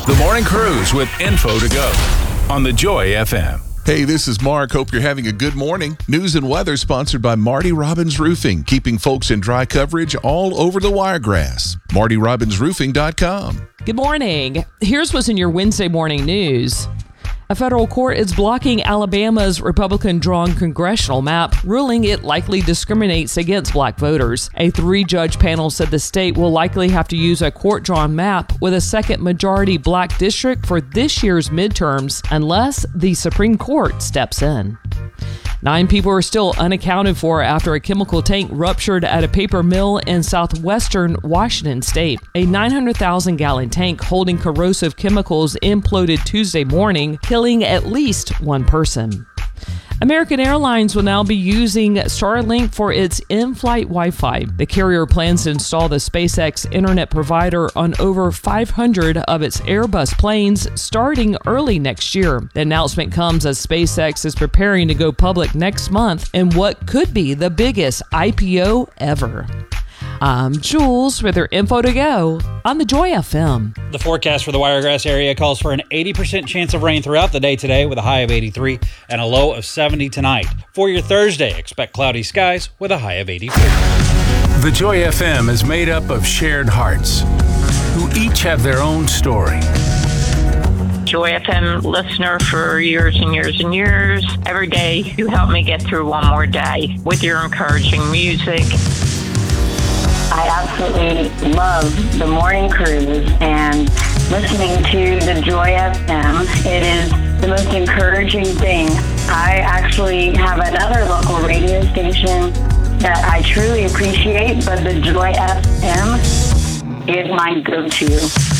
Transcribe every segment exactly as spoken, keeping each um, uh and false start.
The Morning Cruise with info to go on the Joy F M. Hey, this is Mark. Hope you're having a good morning. News and weather sponsored by Marty Robbins Roofing, keeping folks in dry coverage all over the Wiregrass. Marty Robbins Roofing dot com. Good morning. Here's what's in your Wednesday morning news. A federal court is blocking Alabama's Republican-drawn congressional map, ruling it likely discriminates against black voters. A three-judge panel said the state will likely have to use a court-drawn map with a second-majority black district for this year's midterms unless the Supreme Court steps in. Nine people are still unaccounted for after a chemical tank ruptured at a paper mill in southwestern Washington state. A nine hundred thousand gallon tank holding corrosive chemicals imploded Tuesday morning, killing at least one person. American Airlines will now be using Starlink for its in-flight Wi-Fi. The carrier plans to install the SpaceX internet provider on over five hundred of its Airbus planes starting early next year. The announcement comes as SpaceX is preparing to go public next month in what could be the biggest I P O ever. I'm Jules with your info to go on the Joy F M. The forecast for the Wiregrass area calls for an eighty percent chance of rain throughout the day today with a high of eighty-three and a low of seventy tonight. For your Thursday, expect cloudy skies with a high of eighty-four. The Joy F M is made up of shared hearts who each have their own story. Joy F M listener for years and years and years. Every day you help me get through one more day with your encouraging music. I absolutely love the morning cruise and listening to the Joy F M. It is the most encouraging thing. I actually have another local radio station that I truly appreciate, but the Joy F M is my go-to.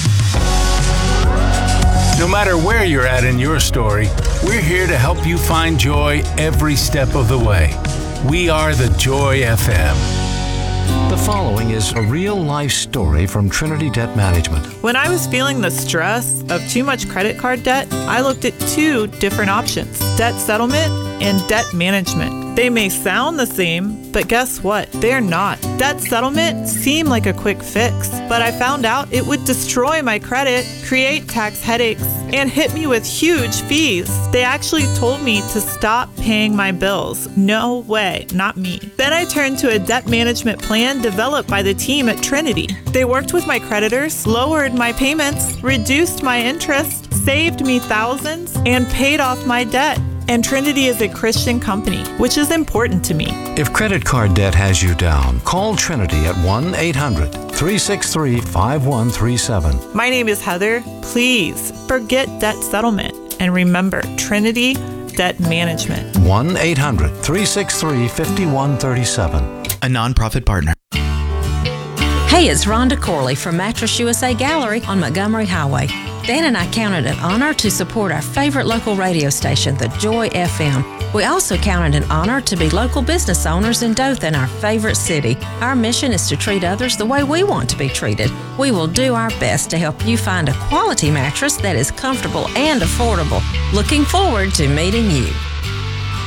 No matter where you're at in your story, we're here to help you find joy every step of the way. We are the Joy F M. The following is a real-life story from Trinity Debt Management. When I was feeling the stress of too much credit card debt, I looked at two different options: debt settlement and debt management. They may sound the same, but guess what? They're not. Debt settlement seemed like a quick fix, but I found out it would destroy my credit, create tax headaches, and hit me with huge fees. They actually told me to stop paying my bills. No way, not me. Then I turned to a debt management plan developed by the team at Trinity. They worked with my creditors, lowered my payments, reduced my interest, saved me thousands, and paid off my debt. And Trinity is a Christian company, which is important to me. If credit card debt has you down, call Trinity at one eight hundred, three six three, five one three seven. My name is Heather. Please forget debt settlement and remember Trinity Debt Management. one eight hundred, three six three, five one three seven. A nonprofit partner. Hey, it's Rhonda Corley from Mattress U S A Gallery on Montgomery Highway. Dan and I count it an honor to support our favorite local radio station, the Joy F M. We also count it an honor to be local business owners in Dothan, our favorite city. Our mission is to treat others the way we want to be treated. We will do our best to help you find a quality mattress that is comfortable and affordable. Looking forward to meeting you.